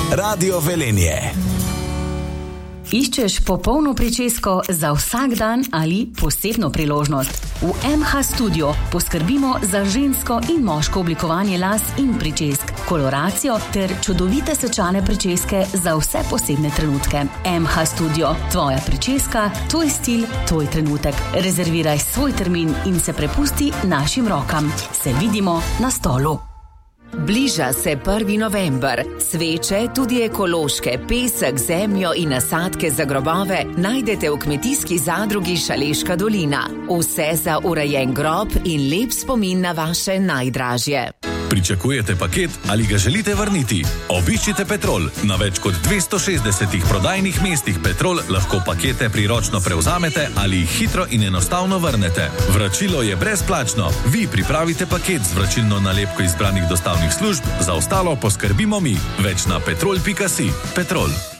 Radio Velenje. Iščeš popolno pričesko za vsak dan ali posebno priložnost? V MH Studio poskrbimo za žensko in moško oblikovanje las in pričesk, koloracijo ter čudovite svečane pričeske za vse posebne trenutke. MH Studio, tvoja pričeska, tvoj stil, tvoj trenutek. Rezerviraj svoj termin in se prepusti našim rokam. Se vidimo na stolu. Bliža se 1. november. Sveče, tudi ekološke, pesek, zemljo in nasadke za grobove najdete v kmetijski zadrugi Šaleška dolina. Vse za urejen grob in lep spomin na vaše najdražje. Pričakujete paket ali ga želite vrniti? Obiščite Petrol. Na več kot 260 prodajnih mestih Petrol lahko pakete priročno prevzamete ali jih hitro in enostavno vrnete. Vračilo je brezplačno. Vi pripravite paket z vračilno nalepko izbranih dostavnih služb, za ostalo poskrbimo mi. Več na petrol.si. Petrol.